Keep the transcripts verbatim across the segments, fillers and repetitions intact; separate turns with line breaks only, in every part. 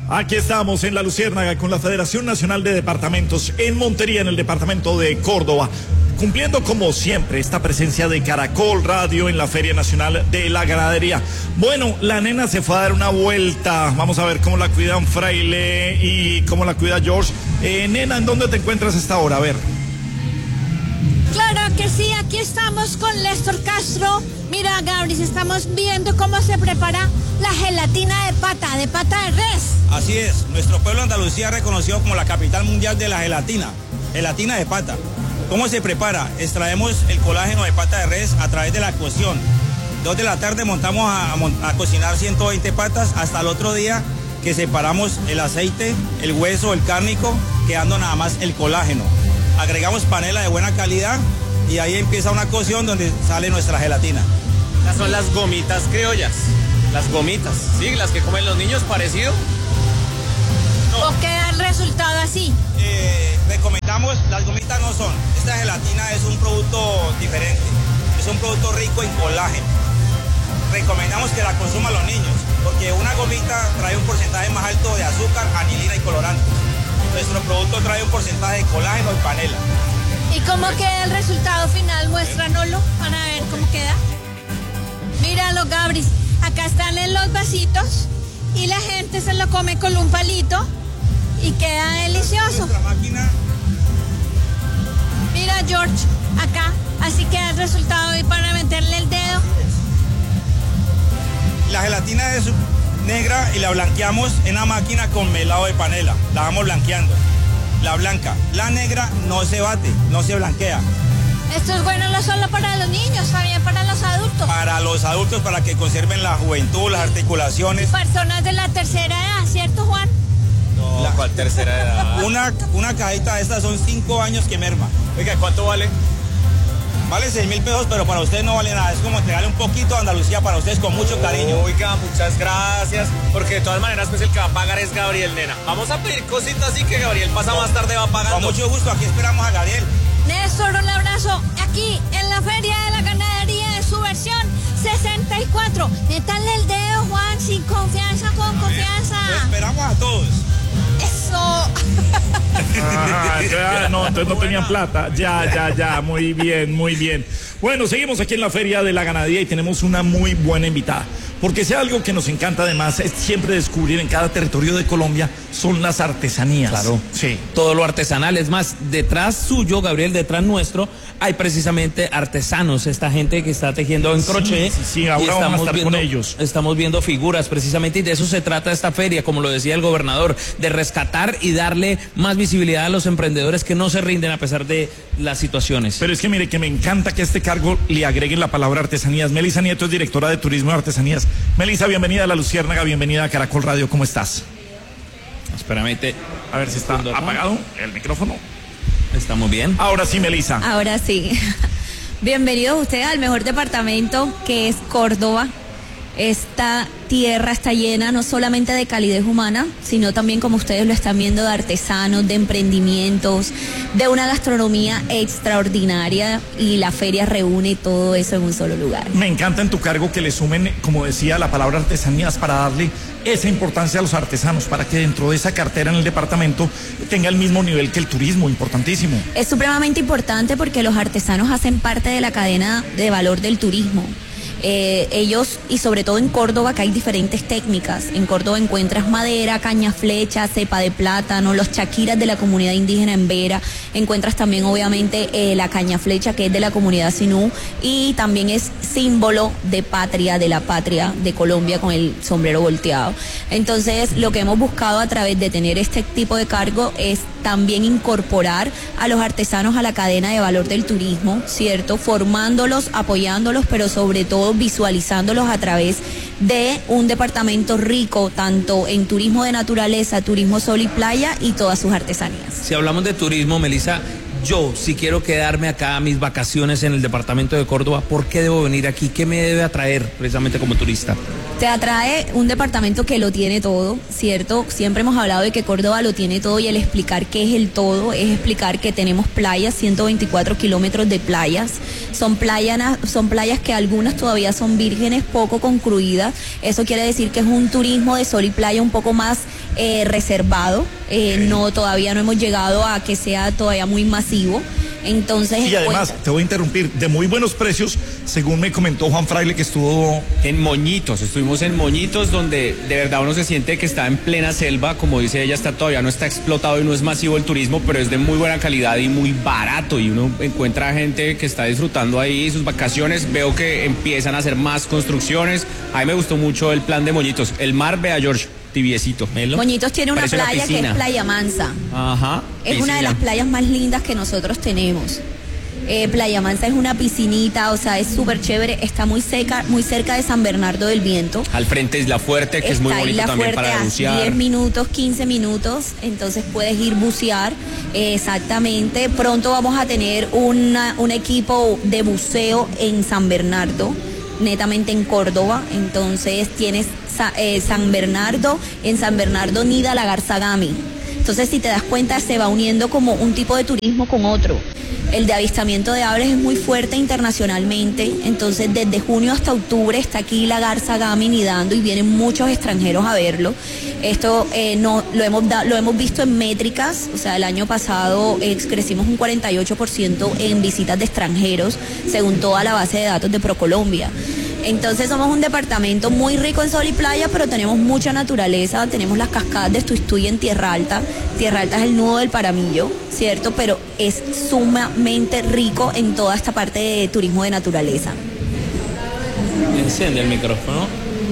Aquí estamos en La Luciérnaga con la Federación Nacional de Departamentos en Montería, en el departamento de Córdoba, cumpliendo como siempre esta presencia de Caracol Radio en la Feria Nacional de la Ganadería. Bueno, la nena se fue a dar una vuelta, vamos a ver cómo la cuidan Fraile y cómo la cuida George. Eh, nena, ¿en dónde te encuentras a esta hora? A ver.
Claro que sí, aquí estamos con Lester Castro. Mira, Gabriel, estamos viendo cómo se prepara la gelatina de pata, de pata de res.
Así es, nuestro pueblo Andalucía es reconocido como la capital mundial de la gelatina, gelatina de pata. ¿Cómo se prepara? Extraemos el colágeno de pata de res a través de la cocción. Dos de la tarde montamos a, a, a cocinar ciento veinte patas hasta el otro día que separamos el aceite, el hueso, el cárnico, quedando nada más el colágeno. Agregamos panela de buena calidad y ahí empieza una cocción donde sale nuestra gelatina.
Estas son las gomitas criollas, las gomitas, ¿sí? Las que comen los niños, parecido.
No. ¿O queda el resultado así?
Eh, recomendamos, las gomitas no son, esta gelatina es un producto diferente, es un producto rico en colágeno. Recomendamos que la consuman los niños, porque una gomita trae un porcentaje más alto de azúcar, anilina y colorantes. Nuestro producto trae un porcentaje de colágeno y panela.
¿Y cómo queda el resultado final? Muéstranoslo para ver cómo queda. Míralo, Gabris. Acá están en los vasitos y la gente se lo come con un palito y queda delicioso.
Nuestra máquina.
Mira, George, acá. Así queda el resultado y para meterle el dedo.
La gelatina es negra y la blanqueamos en la máquina con melado de panela. La vamos blanqueando. La blanca. La negra no se bate, no se blanquea.
Esto es bueno no solo para los niños, también para los adultos.
Para los adultos, para que conserven la juventud, las articulaciones.
Personas de la tercera edad, ¿cierto, Juan?
No,
La,
¿cuál tercera edad?
Una, una cajita de estas son cinco años que merma.
Oiga, ¿cuánto vale?
Vale seis mil pesos, pero para ustedes no vale nada. Es como entregarle un poquito a Andalucía para ustedes con mucho cariño.
Oiga, muchas gracias, porque de todas maneras pues el que va a pagar es Gabriel, nena. Vamos a pedir cositas así que Gabriel pasa más tarde, va pagando.
Con mucho gusto, aquí esperamos a Gabriel.
Néstor, un abrazo aquí en la Feria de la Ganadería de su versión sesenta y cuatro. Métanle el dedo, Juan, sin confianza, con confianza.
Los esperamos a todos.
Eso.
Ah, ya, no, entonces no tenían plata. Ya, ya, ya, muy bien, muy bien. Bueno, seguimos aquí en la Feria de la Ganadería y tenemos una muy buena invitada. Porque si algo que nos encanta además es siempre descubrir en cada territorio de Colombia son las artesanías.
Claro,
sí.
Todo lo artesanal. Es más, detrás suyo, Gabriel, detrás nuestro, hay precisamente artesanos, esta gente que está tejiendo en crochet.
Sí, sí, sí, ahora vamos a estar
viendo,
con ellos.
Estamos viendo figuras precisamente y de eso se trata esta feria, como lo decía el gobernador, de rescatar y darle más visibilidad a los emprendedores que no se rinden a pesar de las situaciones.
Pero es que mire que me encanta que a este cargo le agreguen la palabra artesanías. Melissa Nieto es directora de Turismo y Artesanías. Melissa, bienvenida a La Luciérnaga, bienvenida a Caracol Radio, ¿cómo estás?
Espérame, te...
A ver si está apagado el micrófono.
¿Estamos bien?
Ahora sí, Melissa.
Ahora sí. Bienvenidos ustedes al mejor departamento que es Córdoba. Esta tierra está llena no solamente de calidez humana, sino también, como ustedes lo están viendo, de artesanos, de emprendimientos, de una gastronomía extraordinaria, y la feria reúne todo eso en un solo lugar.
Me encanta en tu cargo que le sumen, como decía, la palabra artesanías para darle esa importancia a los artesanos, para que dentro de esa cartera en el departamento tenga el mismo nivel que el turismo, importantísimo.
Es supremamente importante porque los artesanos hacen parte de la cadena de valor del turismo. Eh, ellos, y sobre todo en Córdoba, que hay diferentes técnicas. En Córdoba encuentras madera, caña flecha, cepa de plátano, los chaquiras de la comunidad indígena en Vera. Encuentras también, obviamente, eh, la caña flecha, que es de la comunidad sinú, y también es símbolo de patria, de la patria de Colombia, con el sombrero volteado. Entonces, lo que hemos buscado a través de tener este tipo de cargo es también incorporar a los artesanos a la cadena de valor del turismo, ¿cierto? Formándolos, apoyándolos, pero sobre todo visualizándolos a través de un departamento rico tanto en turismo de naturaleza, turismo sol y playa y todas sus artesanías.
Si hablamos de turismo, Melissa, yo si quiero quedarme acá a mis vacaciones en el departamento de Córdoba, ¿por qué debo venir aquí? ¿Qué me debe atraer precisamente como turista?
Te atrae un departamento que lo tiene todo, ¿cierto? Siempre hemos hablado de que Córdoba lo tiene todo, y el explicar qué es el todo es explicar que tenemos playas, ciento veinticuatro kilómetros de playas. Son playas, son playas que algunas todavía son vírgenes, poco concluidas. Eso quiere decir que es un turismo de sol y playa un poco más eh, reservado, eh, okay. no todavía no hemos llegado a que sea todavía muy masivo. Entonces,
y además,
cuenta.
te voy a interrumpir, de muy buenos precios, según me comentó Juan Fraile que estuvo...
En Moñitos, estuvimos en Moñitos, donde de verdad uno se siente que está en plena selva, como dice ella, está todavía no está explotado y no es masivo el turismo, pero es de muy buena calidad y muy barato, y uno encuentra gente que está disfrutando ahí sus vacaciones. Veo que empiezan a hacer más construcciones. A mí me gustó mucho el plan de Moñitos. El mar, vea, George, tibiecito. ¿Melo?
Moñitos tiene una
Parece una
playa que es Playa Mansa.
Ajá.
Es piscina. Una de las playas más lindas que nosotros tenemos. Eh, Playa Mansa es una piscinita, o sea, es súper chévere, está muy seca, muy cerca de San Bernardo del Viento.
Al frente Isla Fuerte, que está es muy bonito también para bucear.
diez minutos, quince minutos, entonces puedes ir bucear, eh, exactamente. Pronto vamos a tener una, un equipo de buceo en San Bernardo, netamente en Córdoba, entonces tienes eh, San Bernardo, en San Bernardo nida la garzagami. Entonces, si te das cuenta, se va uniendo como un tipo de turismo con otro. El de avistamiento de aves es muy fuerte internacionalmente, entonces desde junio hasta octubre está aquí la garzagami nidando y vienen muchos extranjeros a verlo. Esto eh, no lo hemos da, lo hemos visto en métricas, o sea, el año pasado eh, crecimos un cuarenta y ocho por ciento en visitas de extranjeros, según toda la base de datos de ProColombia. Entonces somos un departamento muy rico en sol y playa, pero tenemos mucha naturaleza, tenemos las cascadas de Tuistuy en Tierra Alta. Tierra Alta es el nudo del Paramillo, ¿cierto? Pero es sumamente rico en toda esta parte de turismo de naturaleza.
Enciende el micrófono.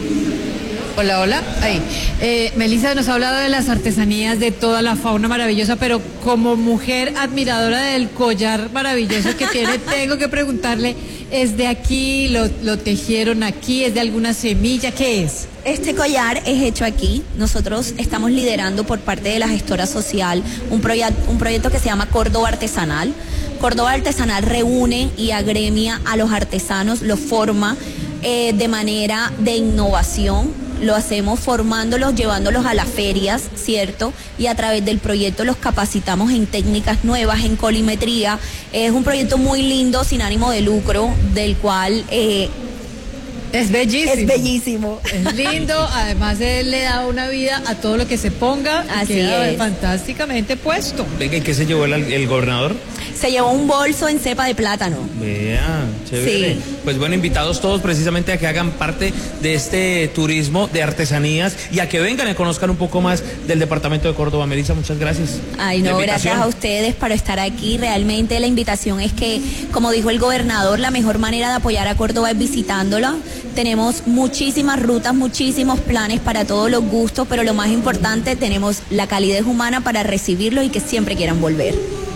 Hola, hola. Ahí. Eh, Melissa nos ha hablado de las artesanías, de toda la fauna maravillosa, pero como mujer admiradora del collar maravilloso que tiene, tengo que preguntarle, ¿es de aquí? ¿Lo, lo tejieron aquí? ¿Es de alguna semilla? ¿Qué es?
Este collar es hecho aquí. Nosotros estamos liderando por parte de la gestora social un, proye- un proyecto que se llama Córdoba Artesanal. Córdoba Artesanal reúne y agremia a los artesanos, los forma eh, de manera de innovación. Lo hacemos formándolos, llevándolos a las ferias, ¿cierto? Y a través del proyecto los capacitamos en técnicas nuevas, en colimetría. Es un proyecto muy lindo, sin ánimo de lucro, del cual... Eh,
es bellísimo.
Es bellísimo.
Es lindo, además él le da una vida a todo lo que se ponga.
Así
queda
es.
Fantásticamente puesto.
Venga, ¿y qué se llevó el, el gobernador?
Se llevó un bolso en cepa de plátano.
Vea, chévere.
Sí.
Pues bueno, invitados todos precisamente a que hagan parte de este turismo de artesanías y a que vengan y conozcan un poco más del departamento de Córdoba. Melissa, muchas gracias.
Ay, no, gracias a ustedes por estar aquí. Realmente la invitación es que, como dijo el gobernador, la mejor manera de apoyar a Córdoba es visitándola. Tenemos muchísimas rutas, muchísimos planes para todos los gustos, pero lo más importante, tenemos la calidez humana para recibirlos y que siempre quieran volver.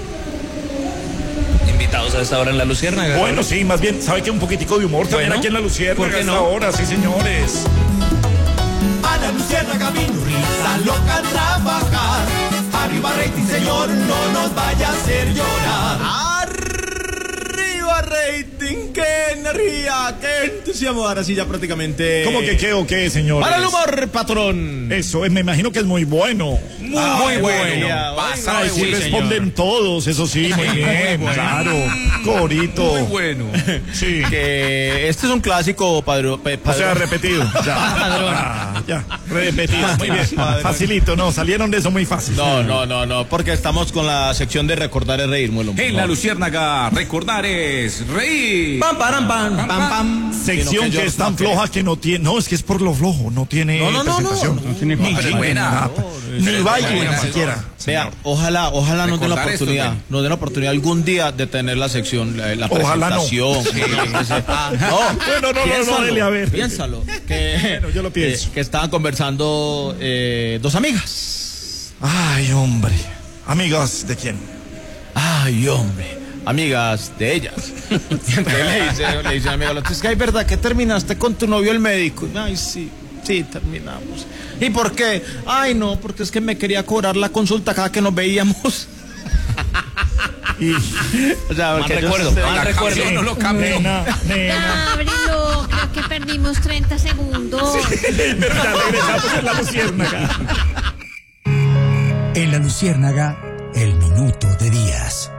Invitados a esta hora en La Luciérnaga.
Bueno, sí, más bien, ¿sabe que un poquitico de humor también
Bueno,
aquí en La Luciérnaga?
¿por qué no?
A esta hora, sí, señores.
A La Luciérnaga vino risa loca a trabajar. Arriba rating, señor, no nos vaya a hacer llorar.
Arriba rating, qué energía, qué entusiasmo. Ahora sí ya prácticamente...
¿Cómo que qué o qué, señores?
Para el humor, patrón.
Eso, es, me imagino que es muy bueno.
Muy,
Ah,
muy bueno.
bueno.
Pasa,
Ay, sí,
sí,
responden
señor.
todos, eso sí, muy bien,
bueno.
claro. Corito.
Muy bueno.
Sí.
Que este es un clásico, padre.
O sea, repetido. Ya. Ah, ya. Repetido. Muy bien. Facilito, no, salieron de eso muy fácil.
No, no, no, no, porque estamos con la sección de recordar es reír, muelo.
En La Luciérnaga, recordar es reír.
Pam, param, pam, pam, pam.
Sección que, que es tan floja que no tiene. No, es que es por lo flojo, no tiene
no, no, no,
presentación.
No, no, no tiene
ni
pero
jingle,
buena.
nada. Ni baile, ni siquiera.
Vea, ojalá, ojalá nos den la
Recordar esto,
oportunidad,
bueno.
nos den la oportunidad algún día de tener la sección, la, la
Ojalá no.
presentación. Que, que se- ah, no,
Bueno, no, no,
piénsalo,
no, dele a ver.
Piénsalo. Que,
Bueno, yo lo pienso.
Que, que estaban conversando eh, dos amigas.
Ay, hombre. Amigas, ¿de quién?
Ay, hombre. Amigas de ellas. Y entonces le dice, le dice a mi amiga, es que hay verdad que terminaste con tu novio el médico. Ay, sí, sí, terminamos. ¿Y por qué? Ay, no, porque es que me quería cobrar la consulta cada que nos veíamos.
Y,
o sea,
Mal
porque ellos
recuerdo,
se-
mal
La
recuerdo.
canción no lo cambió.
nena, nena.
Ábrelo, creo que perdimos treinta segundos.
Pero ya regresamos en La Luciérnaga.
En La Luciérnaga, el minuto de Díaz.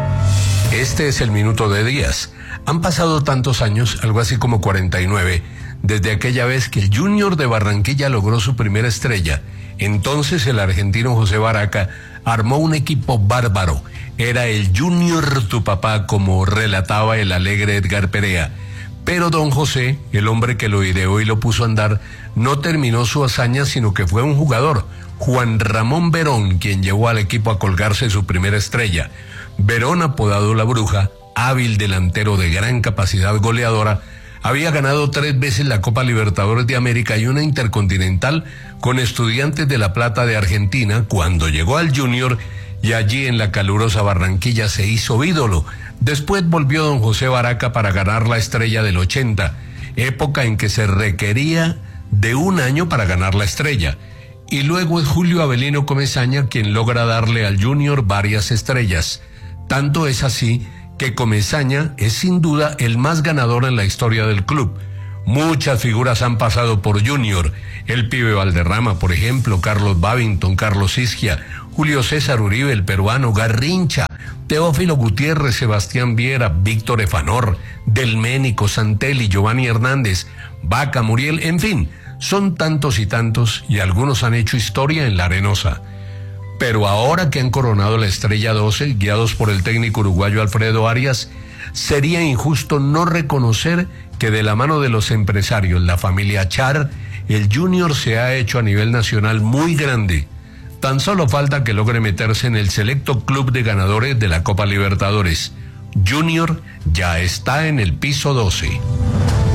Este es el minuto de Díaz. Han pasado tantos años, algo así como cuarenta y nueve, desde aquella vez que el Junior de Barranquilla logró su primera estrella. Entonces el argentino José Baraca armó un equipo bárbaro. Era el Junior tu papá, como relataba el alegre Edgar Perea. Pero don José, el hombre que lo ideó y lo puso a andar, no terminó su hazaña, sino que fue un jugador, Juan Ramón Verón, quien llevó al equipo a colgarse su primera estrella. Verón, apodado La Bruja, hábil delantero de gran capacidad goleadora, había ganado tres veces la Copa Libertadores de América y una Intercontinental con Estudiantes de La Plata de Argentina cuando llegó al Junior, y allí en la calurosa Barranquilla se hizo ídolo. Después volvió don José Baraca para ganar la estrella del ochenta, época en que se requería de un año para ganar la estrella. Y luego es Julio Avelino Comesaña quien logra darle al Junior varias estrellas. Tanto es así que Comesaña es sin duda el más ganador en la historia del club. Muchas figuras han pasado por Junior, el Pibe Valderrama, por ejemplo, Carlos Babington, Carlos Isquia, Julio César Uribe, el peruano, Garrincha, Teófilo Gutiérrez, Sebastián Viera, Víctor Efanor, Delménico, Santelli, Giovanni Hernández, Vaca, Muriel, en fin, son tantos y tantos, y algunos han hecho historia en la Arenosa. Pero ahora que han coronado la estrella doce, guiados por el técnico uruguayo Alfredo Arias, sería injusto no reconocer que de la mano de los empresarios, la familia Char, el Junior se ha hecho a nivel nacional muy grande. Tan solo falta que logre meterse en el selecto club de ganadores de la Copa Libertadores. Junior ya está en el piso doce.